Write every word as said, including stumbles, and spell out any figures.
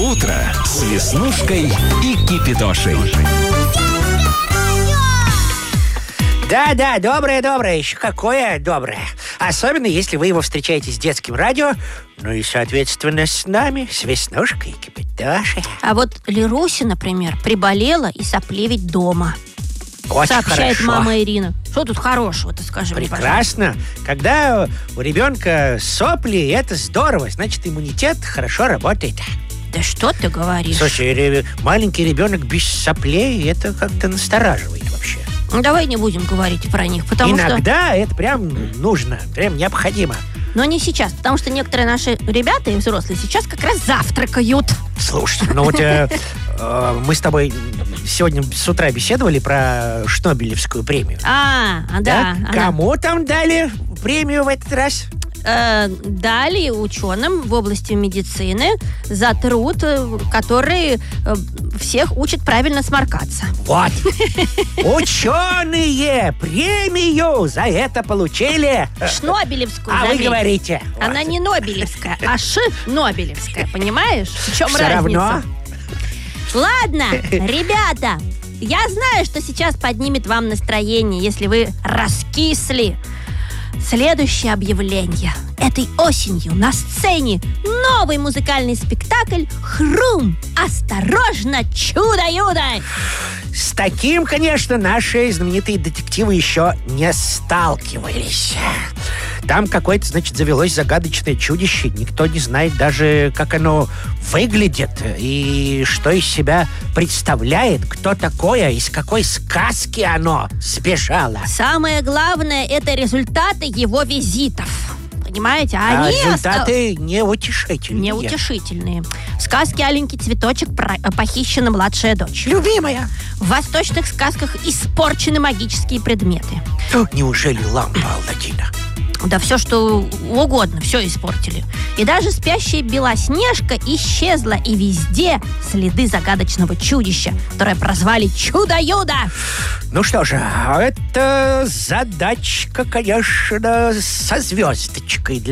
утро с Веснушкой и Кипидошей. Да-да, доброе-доброе, еще какое доброе. Особенно, если вы его встречаете с детским радио, ну и, соответственно, с нами, с Веснушкой и Кипидошей. А вот Леруся, например, приболела и сопливить дома. Очень Сообщает хорошо. мама Ирина. Что тут хорошего-то, скажи мне, пожалуйста? Прекрасно. Когда у ребенка сопли, это здорово. Значит, иммунитет хорошо работает. Да что ты говоришь? Слушай, ре- маленький ребенок без соплей, это как-то настораживает вообще. Ну, давай не будем говорить про них, потому что... Иногда это прям нужно, прям необходимо. Но не сейчас, потому что некоторые наши ребята и взрослые сейчас как раз завтракают. Слушай, ну вот э, э, мы с тобой сегодня с утра беседовали про Шнобелевскую премию. А, а, да. Так, она, кому там дали премию в этот раз? э, дали ученым в области медицины за труд, э, который э, всех учит правильно сморкаться. Вот. Ученые премию за это получили. Шнобелевскую, А вы заметь. говорите. Она Вот. не Нобелевская, а Ш-Нобелевская, понимаешь? В чем Всё разница? равно. Ладно, ребята, я знаю, что сейчас поднимет вам настроение, если вы раскисли. Следующее объявление. Этой осенью на сцене новый музыкальный спектакль «Хрум! Осторожно, чудо-юдо!» С таким, конечно, наши знаменитые детективы еще не сталкивались. Там какое-то, значит, завелось загадочное чудище. Никто не знает даже, как оно выглядит и что из себя представляет, кто такое, из какой сказки оно сбежало. Самое главное – это результаты его визитов. Понимаете? А Они результаты неутешительные. неутешительные. В сказке «Аленький цветочек» про- похищена младшая дочь. Любимая. В восточных сказках испорчены магические предметы. Неужели лампа Аладдина? Да все, что угодно, все испортили. И даже спящая Белоснежка исчезла, и везде следы загадочного чудища, которое прозвали Чудо-Юдо. Ну что же, это задачка, конечно, со звездочкой для